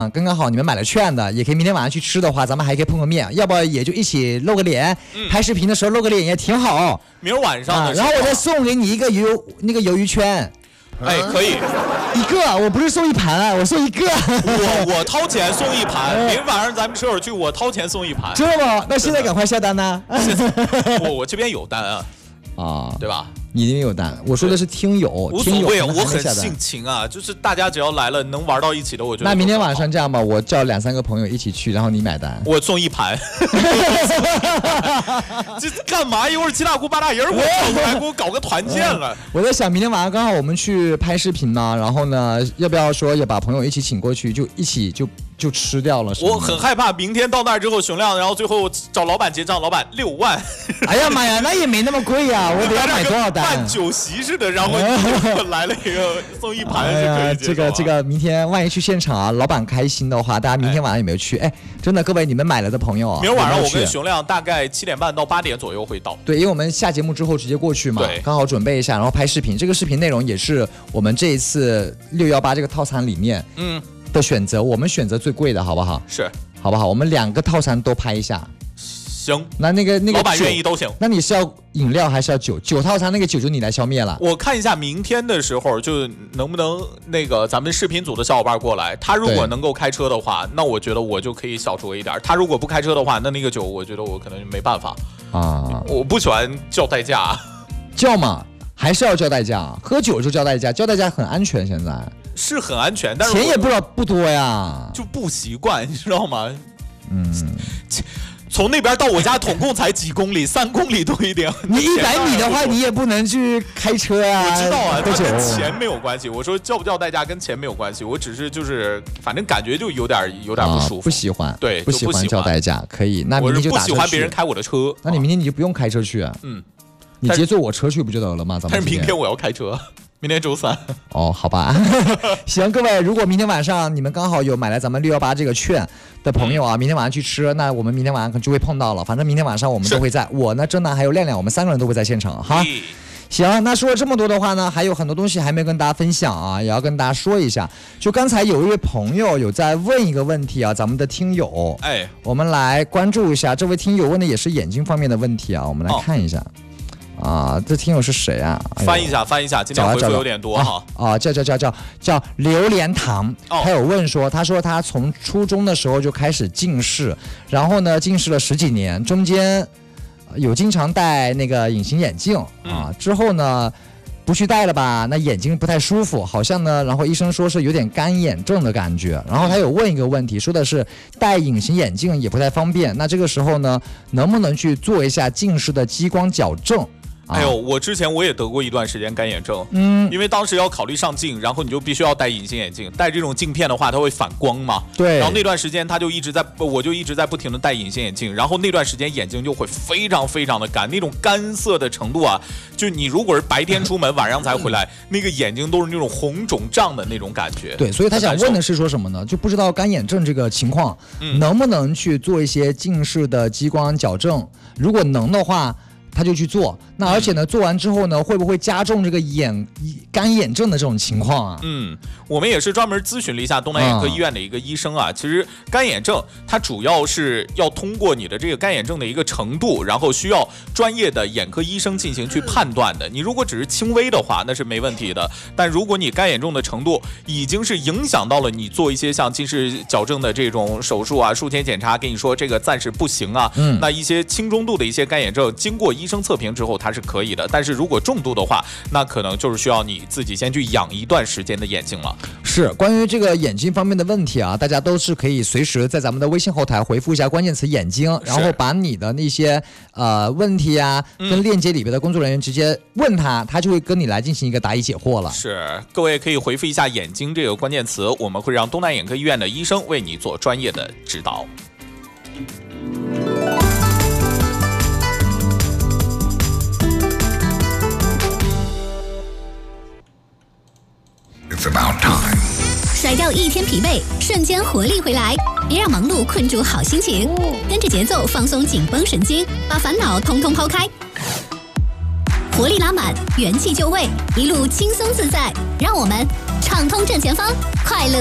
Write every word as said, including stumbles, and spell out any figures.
啊，刚刚好你们买了券的，也可以明天晚上去吃的话，咱们还可以碰个面，要不也就一起露个脸，嗯、拍视频的时候露个脸也挺好。 明儿晚上的、 啊，然后我再送给你一个鱿那个鱿鱼圈。 哎，可以， 一个，我不是送一盘啊，我送一个。 我我掏钱送一盘，明天晚上咱们吃会儿去，我掏钱送一盘。 真的吗？那现在赶快下单呢。 我我这边有单啊， 啊， 对吧？ 你那边有单，我说的是听友， 无所谓，我很性情啊，就是大家只要来了能玩到一起的，我觉得。 那明天晚上这样吧，我叫两三个朋友一起去，然后你买单， 我送一盘。这干嘛？一会儿七大姑八大姨我跑过来给我搞个团建了。 我在想，明天晚上刚好我们去拍视频嘛，然后呢，要不要说也把朋友一起请过去，就一起就就吃掉了？ 我很害怕明天到那儿之后，熊亮，然后最后找老板结账，老板六万。 哎呀妈呀，那也没那么贵呀，我得要买多少单？ 办酒席似的，然后来了一个送一盘是可以接受、啊。 这个这个，明天万一去现场啊，老板开心的话，大家明天晚上有没有去？哎，真的，各位你们买了的朋友啊， 明天晚上我跟熊亮大概七点半到八点左右会到。 对，因为我们下节目之后直接过去嘛，刚好准备一下，然后拍视频。这个视频内容也是我们这一次六一八这个套餐里面嗯的选择，我们选择最贵的，好不好？ 是， 好不好？我们两个套餐都拍一下。 行， 那那个那个老板愿意都行。 那你是要饮料还是要酒？酒套餐那个酒就你来消灭了。 我看一下明天的时候，就能不能那个咱们视频组的小伙伴过来。他如果能够开车的话，那我觉得我就可以小酌一点。他如果不开车的话，那那个酒我觉得我可能没办法啊。我不喜欢叫代驾， 叫嘛还是要叫代驾。喝酒就叫代驾，叫代驾很安全，现在是很安全，但是钱也不知道不多呀， 就不习惯，你知道吗？嗯。从那边到我家总共才几公里，三公里多一点。 你一百米的话，你也不能去开车啊。 我知道啊，它跟钱没有关系。我说叫不叫代驾跟钱没有关系，我只是就是反正感觉就有点有点不舒服， 啊、不喜欢。 对， 不喜欢叫代驾，可以。那明天就打车去。 我是不喜欢别人开我的车， 那你明天你就不用开车去啊。嗯，你直接坐我车去不就得了吗？咱们。 但是明天我要开车。明天周三哦，好吧，行，各位，如果明天晚上你们刚好有买来咱们六一八这个券的朋友啊，嗯、明天晚上去吃，那我们明天晚上就会碰到了。反正明天晚上我们都会在，我呢，真的还有亮亮，我们三个人都会在现场哈。行，那说了这么多的话呢，还有很多东西还没跟大家分享啊，也要跟大家说一下。就刚才有一位朋友有在问一个问题啊，咱们的听友，哎，我们来关注一下，这位听友问的也是眼睛方面的问题啊，我们来看一下。哦啊，这听友是谁啊？ 哎、翻译一下，翻译一下，今天回复有点多哈。 啊，叫叫叫叫叫榴莲糖，哦、他有问说，他说他从初中的时候就开始近视，然后呢近视了十几年，中间有经常戴那个隐形眼镜啊，嗯、之后呢不去戴了吧，那眼睛不太舒服，好像呢，然后医生说是有点干眼症的感觉，然后他有问一个问题，说的是戴隐形眼镜也不太方便，那这个时候呢，能不能去做一下近视的激光矫正？ 哎呦，我之前我也得过一段时间干眼症，嗯，因为当时要考虑上镜，然后你就必须要戴隐形眼镜，戴这种镜片的话，它会反光嘛， 对。 然后那段时间他就一直在，我就一直在不停的戴隐形眼镜，然后那段时间眼睛就会非常非常的干，那种干涩的程度啊，就你如果是白天出门，晚上才回来，那个眼睛都是那种红肿胀的那种感觉。 对，所以他想问的是说什么呢？就不知道干眼症这个情况，嗯、能不能去做一些近视的激光矫正？如果能的话。他就去做，那而且呢，做完之后呢，会不会加重这个眼干眼症的这种情况啊？ 嗯，我们也是专门咨询了一下东南眼科医院的一个医生啊。嗯、其实干眼症它主要是要通过你的这个干眼症的一个程度，然后需要专业的眼科医生进行去判断的。你如果只是轻微的话，那是没问题的。但如果你干眼症的程度已经是影响到了你做一些像近视矫正的这种手术啊、术前检查，跟你说这个暂时不行啊，嗯、那一些轻中度的一些干眼症，经过医生测评之后它是可以的，但是如果重度的话，那可能就是需要你自己先去养一段时间的眼睛了。 是关于这个眼睛方面的问题啊，大家都是可以随时在咱们的微信后台回复一下关键词眼睛，然后把你的那些呃问题啊跟链接里边的工作人员直接问他，他就会跟你来进行一个答疑解惑了。 是，各位可以回复一下眼睛这个关键词，我们会让东南眼科医院的医生为你做专业的指导。 It's about time. 甩掉一天疲惫，瞬间活力回来，别让忙碌困住好心情，跟着节奏放松紧绷神经，把烦恼通通抛开，活力拉满，元气就位，一路轻松自在，让我们畅通正前方，快乐